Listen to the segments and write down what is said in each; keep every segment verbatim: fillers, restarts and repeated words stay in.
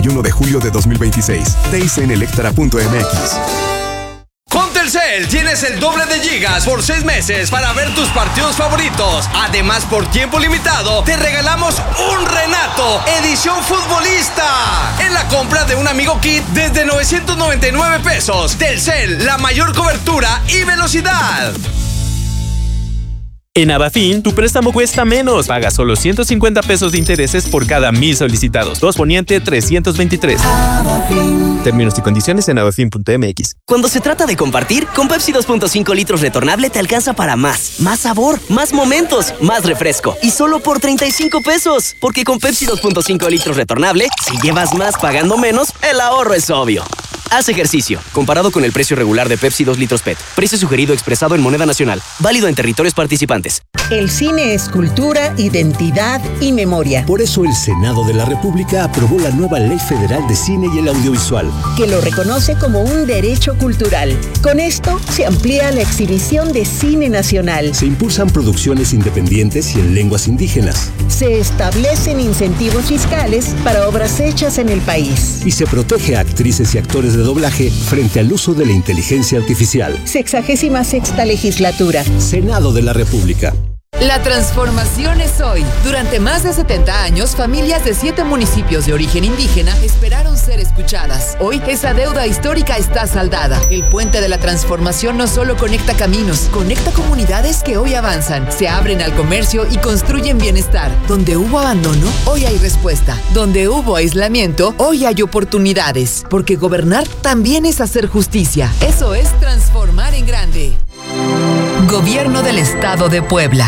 y uno de julio de dos mil veintiséis. T I C en electra punto m x. Con Telcel tienes el doble de gigas por seis meses para ver tus partidos favoritos. Además, por tiempo limitado, te regalamos un Renato edición futbolista en la compra de un Amigo Kit desde novecientos noventa y nueve pesos. Telcel, la mayor cobertura y velocidad. En Abafin, tu préstamo cuesta menos. Paga solo ciento cincuenta pesos de intereses por cada mil solicitados. Dos Poniente trescientos veintitrés. Abafin. Términos y condiciones en abafin punto m x. Cuando se trata de compartir, con Pepsi dos punto cinco litros retornable te alcanza para más. Más sabor, más momentos, más refresco. Y solo por treinta y cinco pesos. Porque con Pepsi dos punto cinco litros retornable, si llevas más pagando menos, el ahorro es obvio. Haz ejercicio. Comparado con el precio regular de Pepsi dos litros P E T. Precio sugerido expresado en moneda nacional. Válido en territorios participantes. El cine es cultura, identidad y memoria. Por eso el Senado de la República aprobó la nueva Ley Federal de Cine y el Audiovisual, que lo reconoce como un derecho cultural. Con esto se amplía la exhibición de cine nacional. Se impulsan producciones independientes y en lenguas indígenas. Se establecen incentivos fiscales para obras hechas en el país. Y se protege a actrices y actores de doblaje frente al uso de la inteligencia artificial. Sexagésima sexta legislatura. Senado de la República. La transformación es hoy. Durante más de setenta años, familias de siete municipios de origen indígena esperaron ser escuchadas. Hoy, esa deuda histórica está saldada. El puente de la transformación no solo conecta caminos, conecta comunidades que hoy avanzan, se abren al comercio y construyen bienestar. Donde hubo abandono, hoy hay respuesta. Donde hubo aislamiento, hoy hay oportunidades. Porque gobernar también es hacer justicia. Eso es transformar en grande. Gobierno del Estado de Puebla.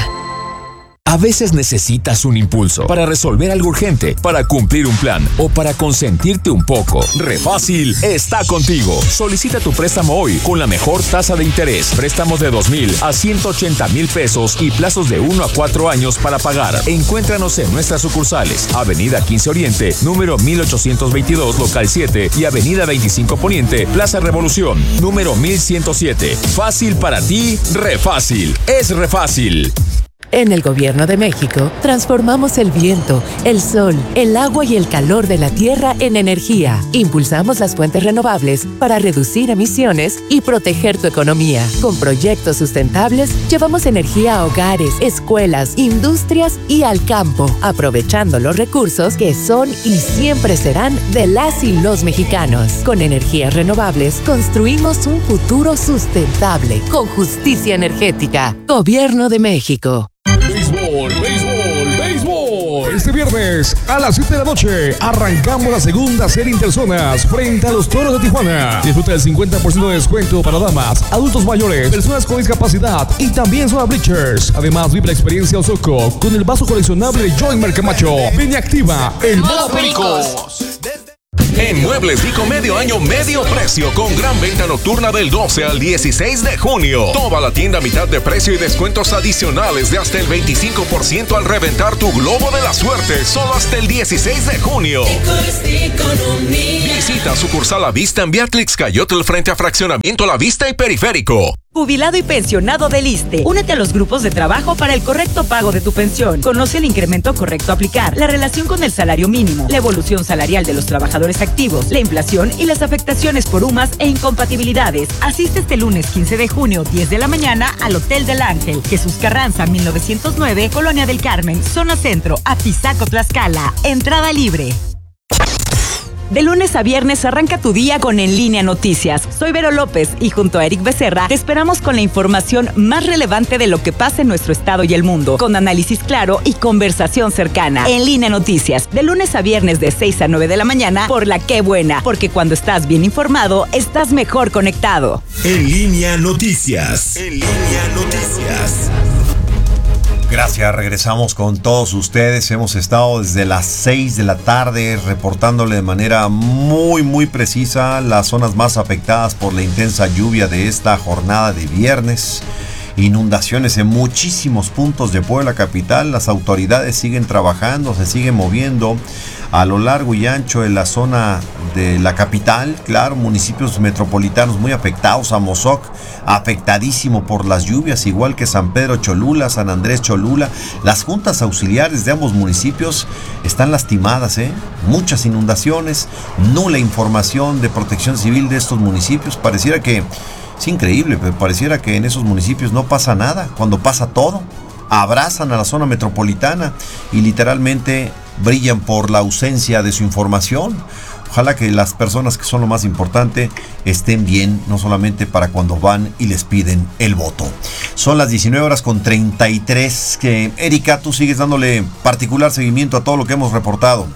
A veces necesitas un impulso para resolver algo urgente, para cumplir un plan o para consentirte un poco. Refácil está contigo. Solicita tu préstamo hoy con la mejor tasa de interés. Préstamos de dos mil a ciento ochenta mil pesos y plazos de uno a cuatro años para pagar. Encuéntranos en nuestras sucursales. Avenida quince Oriente, número mil ochocientos veintidós, local siete, y Avenida veinticinco Poniente, Plaza Revolución, número mil ciento siete. Fácil para ti, Refácil. Es Refácil. En el Gobierno de México, transformamos el viento, el sol, el agua y el calor de la tierra en energía. Impulsamos las fuentes renovables para reducir emisiones y proteger tu economía. Con proyectos sustentables, llevamos energía a hogares, escuelas, industrias y al campo, aprovechando los recursos que son y siempre serán de las y los mexicanos. Con energías renovables, construimos un futuro sustentable, con justicia energética. Gobierno de México. Béisbol, béisbol, béisbol. Este viernes a las siete de la noche arrancamos la segunda serie interzonas frente a los Toros de Tijuana. Disfruta del cincuenta por ciento de descuento para damas, adultos mayores, personas con discapacidad y también zona bleachers. Además, vive la experiencia Osoco con el vaso coleccionable de Joy Mercamacho. Ven y activa el modo Pericos. En Muebles Vico, medio año, medio precio, con gran venta nocturna del doce al dieciséis de junio. Toda la tienda a mitad de precio y descuentos adicionales de hasta el veinticinco por ciento al reventar tu globo de la suerte, solo hasta el dieciséis de junio. Visita sucursal La Vista en Beatrix Cayotl frente a Fraccionamiento La Vista y Periférico. Jubilado y pensionado del ISSSTE. Únete a los grupos de trabajo para el correcto pago de tu pensión. Conoce el incremento correcto a aplicar, la relación con el salario mínimo, la evolución salarial de los trabajadores activos, la inflación y las afectaciones por U M A S e incompatibilidades. Asiste este lunes quince de junio, diez de la mañana, al Hotel del Ángel, Jesús Carranza, mil novecientos nueve, Colonia del Carmen, Zona Centro, Apizaco, Tlaxcala. Entrada libre. De lunes a viernes arranca tu día con En Línea Noticias. Soy Vero López y junto a Eric Becerra te esperamos con la información más relevante de lo que pasa en nuestro estado y el mundo, con análisis claro y conversación cercana. En Línea Noticias, de lunes a viernes de seis a nueve de la mañana por La Qué Buena, porque cuando estás bien informado, estás mejor conectado. En Línea Noticias. En Línea Noticias. Gracias, regresamos con todos ustedes. Hemos estado desde las seis de la tarde reportándole de manera muy muy precisa las zonas más afectadas por la intensa lluvia de esta jornada de viernes. inundaciones en muchísimos puntos de Puebla capital. Las autoridades siguen trabajando, se siguen moviendo a lo largo y ancho de la zona de la capital. Claro, municipios metropolitanos muy afectados. Amozoc afectadísimo por las lluvias, igual que San Pedro Cholula, San Andrés Cholula. Las juntas auxiliares de ambos municipios están lastimadas, ¿eh? Muchas inundaciones, nula información de protección civil de estos municipios. Pareciera que, es increíble, pero pareciera que en esos municipios no pasa nada, cuando pasa todo. Abrazan a la zona metropolitana y literalmente brillan por la ausencia de su información. Ojalá que las personas que son lo más importante estén bien, no solamente para cuando van y les piden el voto. Son las diecinueve horas con treinta y tres. Que, Erika, tú sigues dándole particular seguimiento a todo lo que hemos reportado.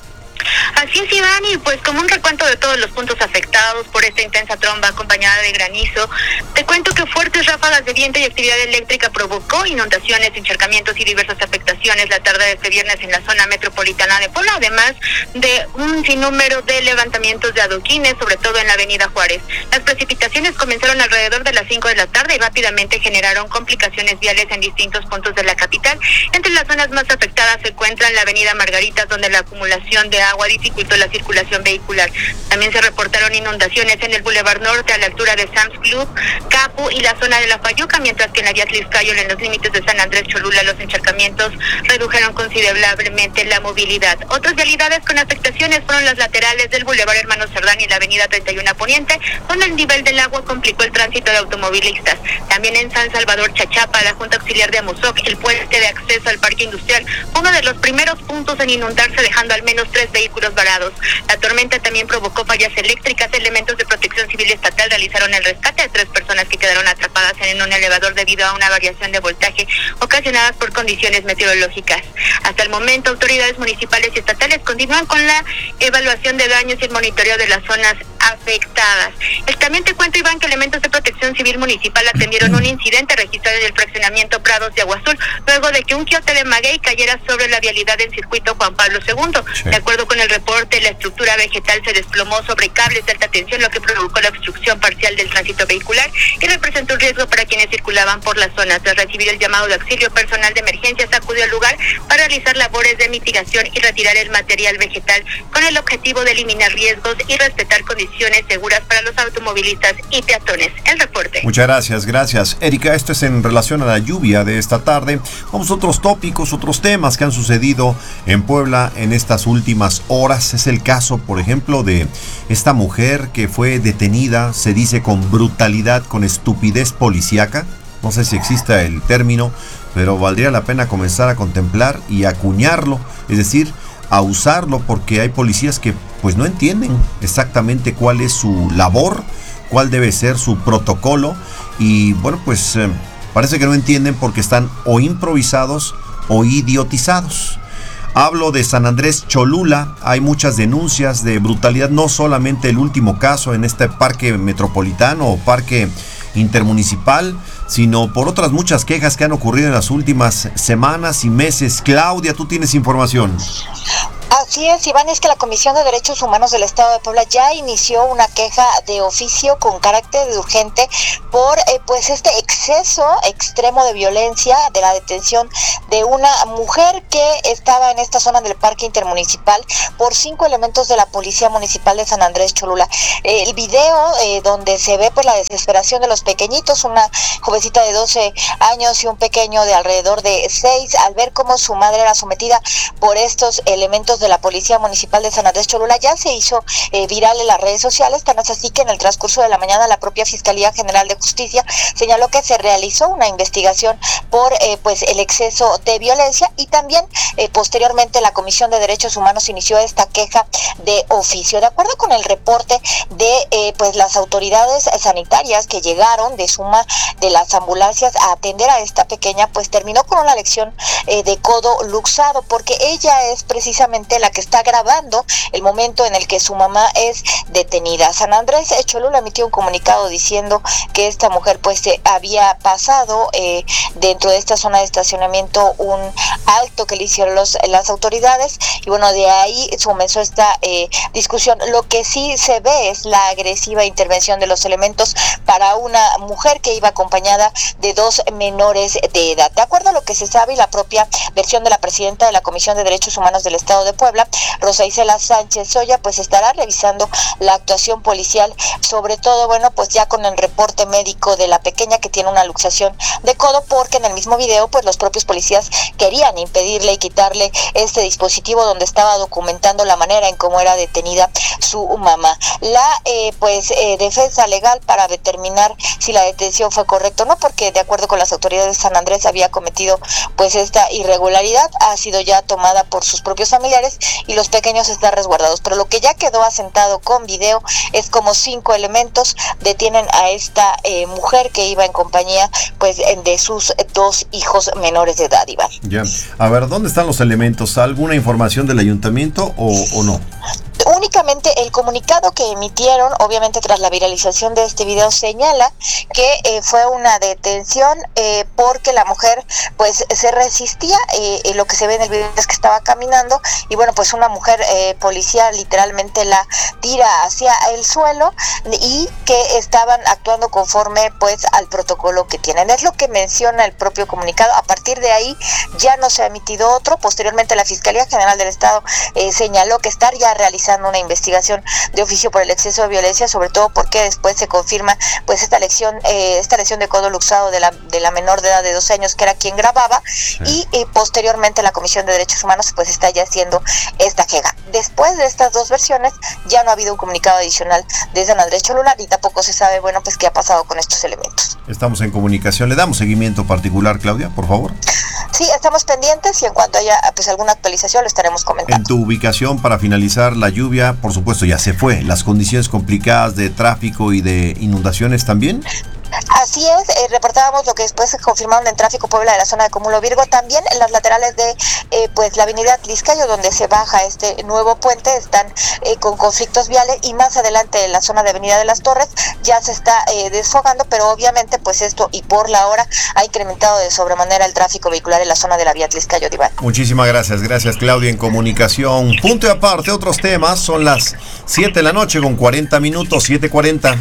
Así es, Iván, y pues como un recuento de todos los puntos afectados por esta intensa tromba acompañada de granizo, te cuento que fuertes ráfagas de viento y actividad eléctrica provocó inundaciones, encharcamientos y diversas afectaciones la tarde de este viernes en la zona metropolitana de Puebla, además de un sinnúmero de levantamientos de adoquines, sobre todo en la avenida Juárez. Las precipitaciones comenzaron alrededor de las cinco de la tarde y rápidamente generaron complicaciones viales en distintos puntos de la capital. Entre las zonas más afectadas se encuentra la avenida Margaritas, donde la acumulación de agua dificultó la circulación vehicular. También se reportaron inundaciones en el Boulevard Norte a la altura de Sam's Club, Capu y la zona de la Fayuca, mientras que en la vía Tliscayol, en los límites de San Andrés Cholula, los encharcamientos redujeron considerablemente la movilidad. Otras vialidades con afectaciones fueron las laterales del Boulevard Hermano Cerdán y la avenida treinta y uno Poniente, donde el nivel del agua complicó el tránsito de automovilistas. También en San Salvador Chachapa, la Junta Auxiliar de Amozoc, el puente de acceso al Parque Industrial, uno de los primeros puntos en inundarse, dejando al menos tres vehículos varados. La tormenta también provocó fallas eléctricas. Elementos de protección civil estatal realizaron el rescate de tres personas que quedaron atrapadas en un elevador debido a una variación de voltaje ocasionadas por condiciones meteorológicas. Hasta el momento, autoridades municipales y estatales continúan con la evaluación de daños y el monitoreo de las zonas afectadas. El, también te cuento, Iván, que elementos de protección civil municipal atendieron un incidente registrado en el fraccionamiento Prados de Agua Azul, luego de que un quiote de maguey cayera sobre la vialidad en circuito Juan Pablo segundo. Sí. De acuerdo con el reporte, la estructura vegetal se desplomó sobre cables de alta tensión, lo que provocó la obstrucción parcial del tránsito vehicular y representó un riesgo para quienes circulaban por la zona. Tras recibir el llamado de auxilio, personal de emergencias acudió al lugar para realizar labores de mitigación y retirar el material vegetal con el objetivo de eliminar riesgos y respetar condiciones seguras para los automovilistas y peatones. El reporte. Muchas gracias, gracias, Erika. Esto es en relación a la lluvia de esta tarde. Vamos a otros tópicos, otros temas que han sucedido en Puebla en estas últimas horas. Es el caso, por ejemplo, de esta mujer que fue detenida, se dice con brutalidad, con estupidez policíaca. No sé si exista el término, pero valdría la pena comenzar a contemplar y acuñarlo, es decir, a usarlo, porque hay policías que pues no entienden exactamente cuál es su labor, cuál debe ser su protocolo, y bueno, pues eh, parece que no entienden porque están o improvisados o idiotizados. Hablo de San Andrés Cholula. Hay muchas denuncias de brutalidad, no solamente el último caso en este parque metropolitano o parque intermunicipal, sino por otras muchas quejas que han ocurrido en las últimas semanas y meses. Claudia, tú tienes información. Así es, Iván, es que la Comisión de Derechos Humanos del Estado de Puebla ya inició una queja de oficio con carácter de urgente por eh, pues este exceso extremo de violencia de la detención de una mujer que estaba en esta zona del parque intermunicipal por cinco elementos de la Policía Municipal de San Andrés Cholula. Eh, el video eh, donde se ve pues la desesperación de los pequeñitos, una jovencita de doce años y un pequeño de alrededor de seis, al ver cómo su madre era sometida por estos elementos de la Policía Municipal de San Andrés Cholula, ya se hizo eh, viral en las redes sociales. Tan es así que en el transcurso de la mañana la propia Fiscalía General de Justicia señaló que se realizó una investigación por eh, pues el exceso de violencia, y también eh, posteriormente la Comisión de Derechos Humanos inició esta queja de oficio. De acuerdo con el reporte de eh, pues las autoridades sanitarias que llegaron de suma de las ambulancias a atender a esta pequeña, pues terminó con una lección eh, de codo luxado, porque ella es precisamente precisamente la que está grabando el momento en el que su mamá es detenida. San Andrés Cholula emitió un comunicado diciendo que esta mujer pues se había pasado eh, dentro de esta zona de estacionamiento un alto que le hicieron los, las autoridades, y bueno, de ahí comenzó esta eh, discusión. Lo que sí se ve es la agresiva intervención de los elementos para una mujer que iba acompañada de dos menores de edad. De acuerdo a lo que se sabe y la propia versión de la presidenta de la Comisión de Derechos Humanos del Estado de Puebla, Rosa Isela Sánchez Soya, pues estará revisando la actuación policial, sobre todo, bueno, pues ya con el reporte médico de la pequeña que tiene una luxación de codo, porque en el mismo video, pues los propios policías querían impedirle y quitarle este dispositivo donde estaba documentando la manera en cómo era detenida su mamá. La, eh, pues, eh, defensa legal para determinar si la detención fue correcta o no, porque de acuerdo con las autoridades de San Andrés había cometido, pues, esta irregularidad, ha sido ya tomada por sus propios familiares y los pequeños están resguardados. Pero lo que ya quedó asentado con video es como cinco elementos detienen a esta eh, mujer que iba en compañía, pues, de sus dos hijos menores de edad, Iván. Ya. A ver, ¿dónde están los elementos? ¿Alguna información del ayuntamiento o, o no? Únicamente el comunicado que emitieron, obviamente tras la viralización de este video, señala que eh, fue una detención eh, porque la mujer pues se resistía, eh, eh, lo que se ve en el video es que estaba caminando y bueno, pues una mujer eh, policía literalmente la tira hacia el suelo y que estaban actuando conforme pues al protocolo que tienen. Es lo que menciona el propio comunicado. A partir de ahí ya no se ha emitido otro. Posteriormente la Fiscalía General del Estado eh, señaló que estar ya realizando una investigación de oficio por el exceso de violencia, sobre todo porque después se confirma pues esta lesión, eh, esta lesión de codo luxado de la, de la menor de edad de doce años que era quien grababa, sí. y, y posteriormente la Comisión de Derechos Humanos pues está ya haciendo esta queja. Después de estas dos versiones ya no ha habido un comunicado adicional de San Andrés Cholula y tampoco se sabe, bueno, pues qué ha pasado con estos elementos. Estamos en comunicación, le damos seguimiento particular, Claudia, por favor. Sí, estamos pendientes y en cuanto haya pues alguna actualización lo estaremos comentando. En tu ubicación, para finalizar, la lluvia, por supuesto, ya se fue. Las condiciones complicadas de tráfico y de inundaciones también. Así es, eh, reportábamos lo que después se confirmaron en Tráfico Puebla de la zona de Cúmulo Virgo, también en las laterales de eh, pues la avenida Tliscayo, donde se baja este nuevo puente, están eh, con conflictos viales, y más adelante en la zona de Avenida de las Torres ya se está eh, desfogando, pero obviamente pues esto y por la hora ha incrementado de sobremanera el tráfico vehicular en la zona de la vía Tliscayo, Diván. Muchísimas gracias, gracias Claudia. En comunicación, punto y aparte, otros temas, son las siete de la noche con cuarenta minutos, siete cuarenta.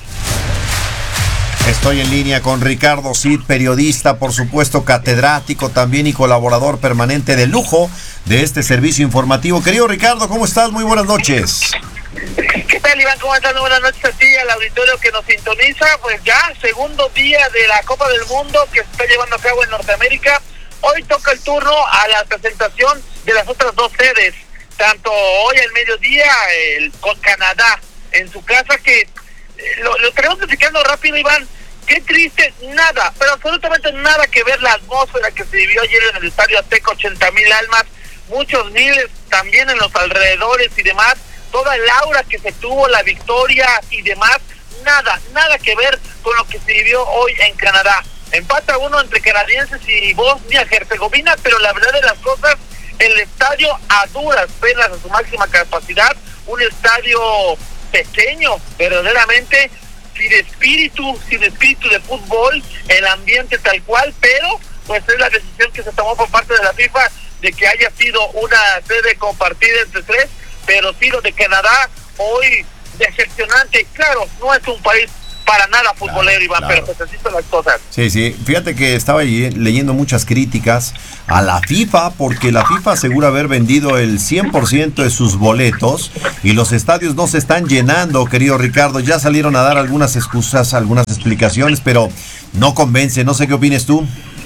Estoy en línea con Ricardo Cid, periodista, por supuesto, catedrático también y colaborador permanente de lujo de este servicio informativo. Querido Ricardo, ¿cómo estás? Muy buenas noches. ¿Qué tal, Iván? ¿Cómo estás? Muy buenas noches a ti y al auditorio que nos sintoniza. Pues ya, segundo día de la Copa del Mundo que se está llevando a cabo en Norteamérica. Hoy toca el turno a la presentación de las otras dos sedes. Tanto hoy al mediodía el, con Canadá en su casa, que eh, lo, lo estaremos explicando rápido, Iván. Qué triste, nada, pero absolutamente nada que ver la atmósfera que se vivió ayer en el Estadio Azteca, ochenta mil almas, muchos miles también en los alrededores y demás, toda el aura que se tuvo, la victoria y demás, nada, nada que ver con lo que se vivió hoy en Canadá. Empata uno entre canadienses y Bosnia-Herzegovina, pero la verdad de las cosas, el estadio a duras penas a su máxima capacidad, un estadio pequeño, verdaderamente, sin espíritu, sin espíritu de fútbol, el ambiente tal cual, pero pues es la decisión que se tomó por parte de la FIFA de que haya sido una sede compartida entre tres, pero sí lo de Canadá hoy decepcionante. Claro, no es un país para nada futbolero, claro, Iván, claro. Pero pues así son las cosas. Sí, sí, fíjate que estaba leyendo muchas críticas a la FIFA, porque la FIFA asegura haber vendido el cien por ciento de sus boletos y los estadios no se están llenando, querido Ricardo. Ya salieron a dar algunas excusas, algunas explicaciones, pero no convence. No sé qué opines tú.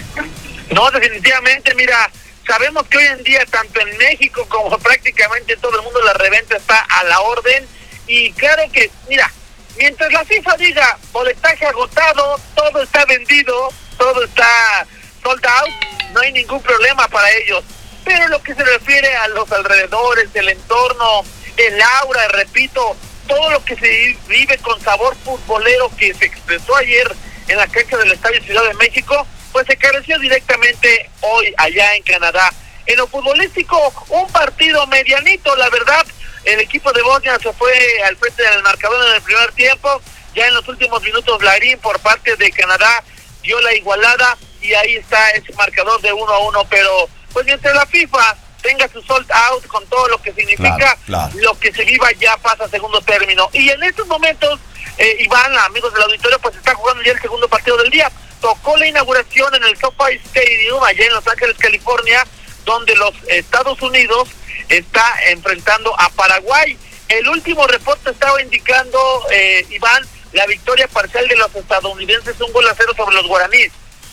No, definitivamente, mira, sabemos que hoy en día, tanto en México como prácticamente todo el mundo, la reventa está a la orden, y claro que, mira, mientras la FIFA diga boletaje agotado, todo está vendido, todo está sold out, no hay ningún problema para ellos. Pero lo que se refiere a los alrededores, el entorno, el aura, repito, todo lo que se vive con sabor futbolero que se expresó ayer en la cancha del Estadio Ciudad de México, pues se careció directamente hoy allá en Canadá. En lo futbolístico, un partido medianito, la verdad. El equipo de Bosnia se fue al frente del marcador en el primer tiempo. Ya en los últimos minutos, Larín por parte de Canadá dio la igualada y ahí está ese marcador de uno a uno. Pero pues mientras la FIFA tenga su sold out con todo lo que significa, claro, claro. lo que se viva ya pasa a segundo término. Y en estos momentos, eh, Iván, amigos del auditorio, pues está jugando ya el segundo partido del día. Tocó la inauguración en el SoFi Stadium, allá en Los Ángeles, California, donde los Estados Unidos está enfrentando a Paraguay. El último reporte estaba indicando, eh, Iván, la victoria parcial de los estadounidenses, un gol a cero sobre los guaraníes.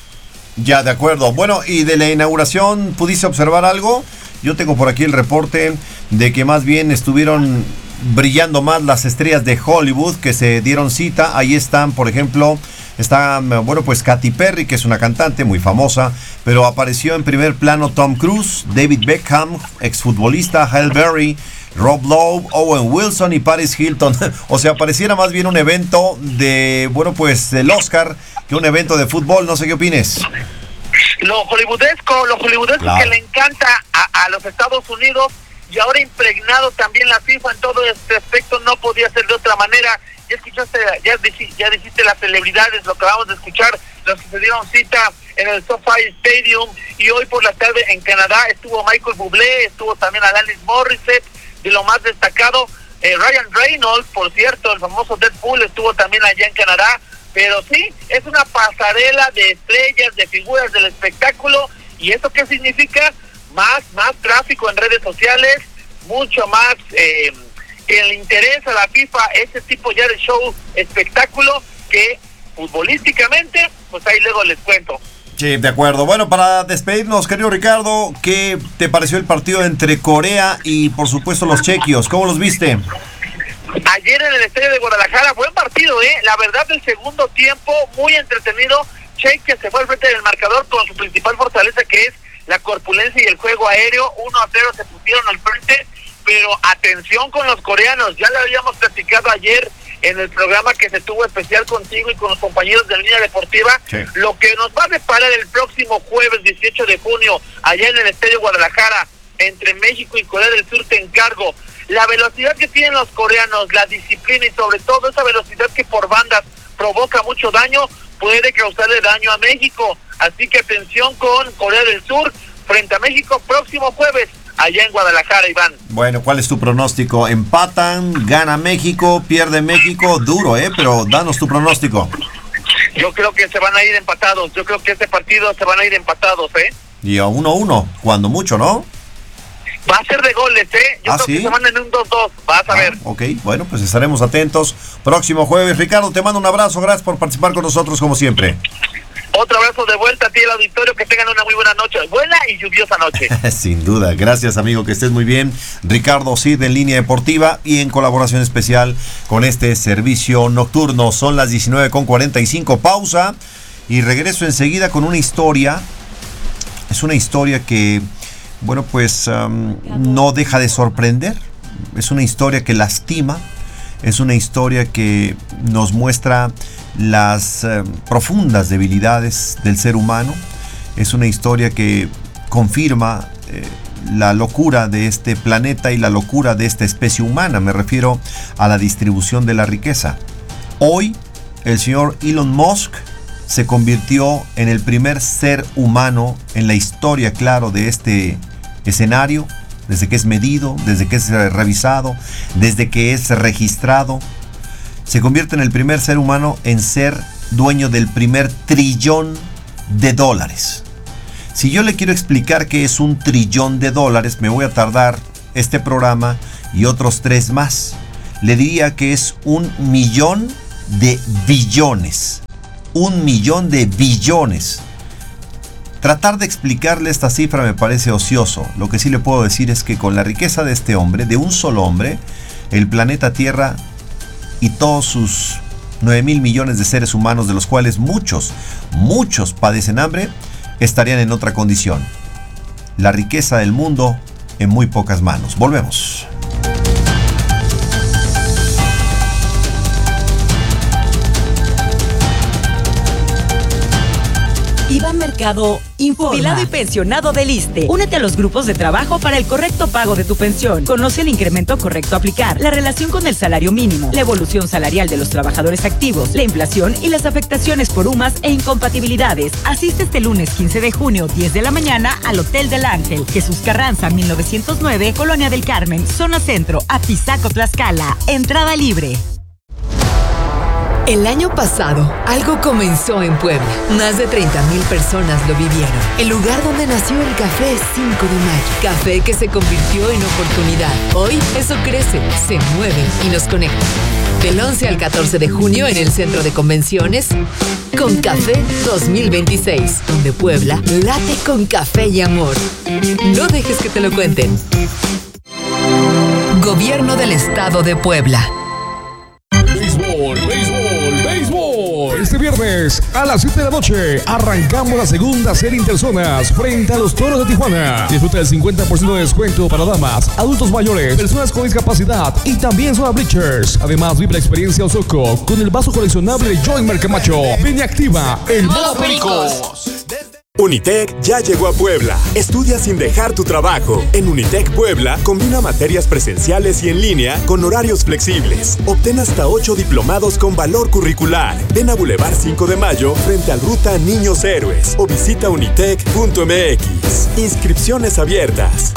Ya, de acuerdo. Bueno, y de la inauguración, ¿pudiste observar algo? Yo tengo por aquí el reporte de que más bien estuvieron brillando más las estrellas de Hollywood que se dieron cita. Ahí están, por ejemplo, está, bueno, pues Katy Perry, que es una cantante muy famosa, pero apareció en primer plano Tom Cruise, David Beckham, exfutbolista, Halle Berry, Rob Lowe, Owen Wilson y Paris Hilton. O sea, pareciera más bien un evento de, bueno, pues del Oscar que un evento de fútbol. No sé qué opines. Lo hollywoodesco, lo hollywoodesco claro. que le encanta a, a los Estados Unidos, y ahora impregnado también la FIFA en todo este aspecto, no podía ser de otra manera. Ya escuchaste, ya, ya dijiste las celebridades, lo que acabamos de escuchar, los que se dieron cita en el SoFi Stadium, y hoy por la tarde en Canadá estuvo Michael Bublé, estuvo también Alanis Morissette, de lo más destacado, eh, Ryan Reynolds, por cierto, el famoso Deadpool, estuvo también allá en Canadá. Pero sí, es una pasarela de estrellas, de figuras del espectáculo. ¿Y eso qué significa? Más, más tráfico en redes sociales, mucho más eh, que le interesa a la FIFA ese tipo ya de show, espectáculo, que futbolísticamente, pues ahí luego les cuento. Sí, de acuerdo. Bueno, para despedirnos, querido Ricardo, ¿qué te pareció el partido entre Corea y, por supuesto, los chequios? ¿Cómo los viste? Ayer en el estadio de Guadalajara, buen partido, ¿eh? La verdad, el segundo tiempo, muy entretenido. Chequia se fue al frente del marcador con su principal fortaleza, que es la corpulencia y el juego aéreo. uno a cero se pusieron al frente, pero atención con los coreanos. Ya lo habíamos platicado ayer en el programa que se tuvo especial contigo y con los compañeros de Línea Deportiva. Sí. Lo que nos va a deparar el próximo jueves dieciocho de junio, allá en el estadio Guadalajara, entre México y Corea del Sur, te encargo. La velocidad que tienen los coreanos, la disciplina y sobre todo esa velocidad que por bandas provoca mucho daño, puede causarle daño a México. Así que atención con Corea del Sur frente a México próximo jueves allá en Guadalajara, Iván. Bueno, ¿cuál es tu pronóstico? ¿Empatan? ¿Gana México? ¿Pierde México? Duro, ¿eh? Pero danos tu pronóstico. Yo creo que se van a ir empatados. Yo creo que este partido se van a ir empatados, ¿eh? Y a uno uno, cuando mucho, ¿no? Va a ser de goles, ¿eh? Yo ¿Ah, creo sí? que se van en un dos dos, vas a ah, ver. Ok, bueno, pues estaremos atentos. Próximo jueves. Ricardo, te mando un abrazo. Gracias por participar con nosotros, como siempre. Otro abrazo de vuelta a ti, el auditorio. Que tengan una muy buena noche. Buena y lluviosa noche. Sin duda. Gracias, amigo. Que estés muy bien. Ricardo Cid en Línea Deportiva y en colaboración especial con este servicio nocturno. Son las diecinueve con cuarenta y cinco. Pausa y regreso enseguida con una historia. Es una historia que... bueno, pues um, no deja de sorprender. Es una historia que lastima. Es una historia que nos muestra las uh, profundas debilidades del ser humano. Es una historia que confirma eh, la locura de este planeta y la locura de esta especie humana. Me refiero a la distribución de la riqueza. Hoy, el señor Elon Musk se convirtió en el primer ser humano en la historia, claro, de este escenario, desde que es medido, desde que es revisado, desde que es registrado. Se convierte en el primer ser humano en ser dueño del primer trillón de dólares. Si yo le quiero explicar qué es un trillón de dólares, me voy a tardar este programa y otros tres más. Le diría que es un millón de billones. Un millón de billones. Tratar de explicarle esta cifra me parece ocioso. Lo que sí le puedo decir es que con la riqueza de este hombre, de un solo hombre, el planeta Tierra y todos sus nueve mil millones de seres humanos, de los cuales muchos, muchos padecen hambre, estarían en otra condición. La riqueza del mundo en muy pocas manos. Volvemos. Iván Mercado informa. Jubilado y pensionado del ISSSTE. Únete a los grupos de trabajo para el correcto pago de tu pensión. Conoce el incremento correcto a aplicar, la relación con el salario mínimo, la evolución salarial de los trabajadores activos, la inflación y las afectaciones por U M A S e incompatibilidades. Asiste este lunes quince de junio, diez de la mañana, al Hotel del Ángel, Jesús Carranza, mil novecientos nueve, Colonia del Carmen, Zona Centro, Apizaco, Tlaxcala. Entrada libre. El año pasado, algo comenzó en Puebla. Más de treinta mil personas lo vivieron. El lugar donde nació el Café cinco de mayo. Café que se convirtió en oportunidad. Hoy, eso crece, se mueve y nos conecta. Del once al catorce de junio en el Centro de Convenciones, Con Café dos mil veintiséis, donde Puebla late con café y amor. No dejes que te lo cuenten. Gobierno del Estado de Puebla. Béisbol, béisbol, béisbol. Este viernes a las siete de la noche arrancamos la segunda serie interzonas frente a los Toros de Tijuana. Disfruta del cincuenta por ciento de descuento para damas, adultos mayores, personas con discapacidad y también zona bleachers. Además, vive la experiencia Osoco con el vaso coleccionable Joymer Camacho. Ven y activa el modo Pericos. Unitec ya llegó a Puebla. Estudia sin dejar tu trabajo. En Unitec Puebla combina materias presenciales y en línea con horarios flexibles. Obtén hasta ocho diplomados con valor curricular. Ven a Boulevard cinco de mayo frente al Ruta Niños Héroes o visita unitec punto m x. Inscripciones abiertas.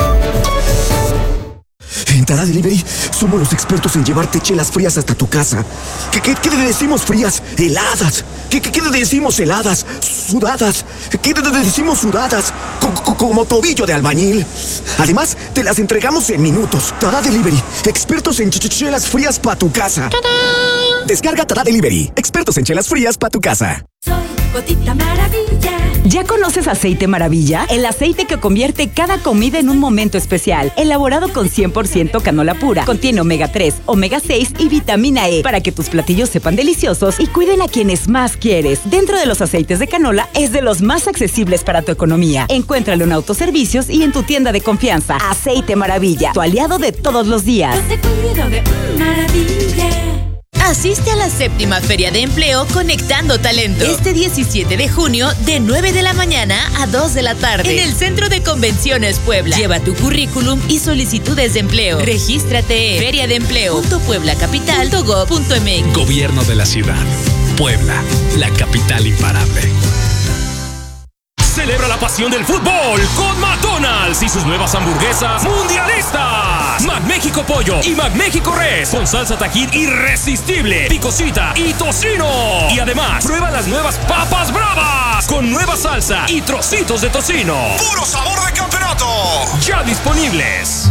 En Tara Delivery somos los expertos en llevarte chelas frías hasta tu casa. ¿Qué, qué, qué le decimos frías? Heladas. ¿Qué, qué, qué le decimos heladas? Sudadas. ¿Qué le decimos sudadas? Co- co- como tobillo de albañil. Además, te las entregamos en minutos. Tara Delivery, expertos en ch- ch- chelas frías para tu casa. ¡Tadá! Descarga Tara Delivery, expertos en chelas frías para tu casa. Soy Gotita Maravilla. ¿Ya conoces Aceite Maravilla? El aceite que convierte cada comida en un momento especial. Elaborado con cien por ciento canola pura. Contiene omega tres, omega seis y vitamina E para que tus platillos sepan deliciosos y cuiden a quienes más quieres. Dentro de los aceites de canola es de los más accesibles para tu economía. Encuéntralo en autoservicios y en tu tienda de confianza. Aceite Maravilla, tu aliado de todos los días. Yo te cuido de maravilla. Asiste a la séptima Feria de Empleo Conectando Talento. Este diecisiete de junio, de nueve de la mañana a dos de la tarde. En el Centro de Convenciones Puebla. Lleva tu currículum y solicitudes de empleo. Regístrate en feria de empleo punto puebla capital punto gob punto m x. Gobierno de la ciudad. Puebla, la capital imparable. Celebra la pasión del fútbol con McDonald's y sus nuevas hamburguesas mundialistas. McMéxico Pollo y McMéxico Res con salsa Tajín irresistible, picosita y tocino. Y además, prueba las nuevas papas bravas con nueva salsa y trocitos de tocino. ¡Puro sabor de campeonato! Ya disponibles.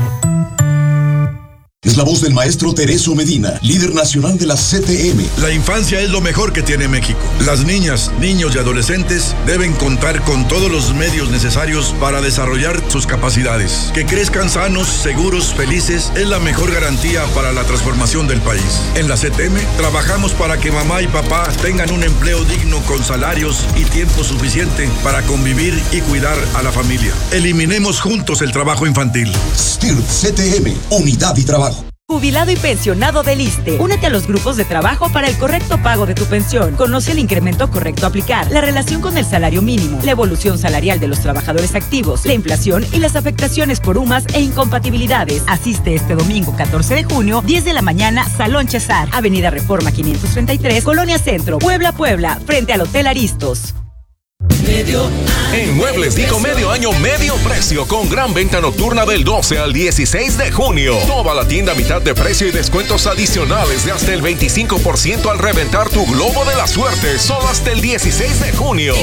Es la voz del maestro Tereso Medina, líder nacional de la C T M. La infancia es lo mejor que tiene México. Las niñas, niños y adolescentes deben contar con todos los medios necesarios para desarrollar sus capacidades. Que crezcan sanos, seguros, felices es la mejor garantía para la transformación del país. En la C T M trabajamos para que mamá y papá tengan un empleo digno con salarios y tiempo suficiente para convivir y cuidar a la familia. Eliminemos juntos el trabajo infantil. S T I R P C T M, unidad y trabajo. Jubilado y pensionado del ISSSTE. Únete a los grupos de trabajo para el correcto pago de tu pensión. Conoce el incremento correcto a aplicar, la relación con el salario mínimo, la evolución salarial de los trabajadores activos, la inflación y las afectaciones por U M A S e incompatibilidades. Asiste este domingo catorce de junio, diez de la mañana, Salón Chesar, Avenida Reforma quinientos treinta y tres, Colonia Centro, Puebla, Puebla, frente al Hotel Aristos. Medio en Muebles Dico medio año medio precio con gran venta nocturna del doce al dieciséis de junio. Toda la tienda a mitad de precio y descuentos adicionales de hasta el veinticinco por ciento al reventar tu globo de la suerte solo hasta el dieciséis de junio.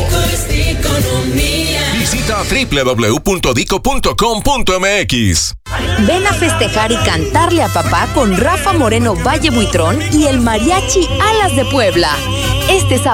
Visita doble u doble u doble u punto dico punto com punto m x. Ven a festejar y cantarle a papá con Rafa Moreno Valle Buitrón y el Mariachi Alas de Puebla. Este sábado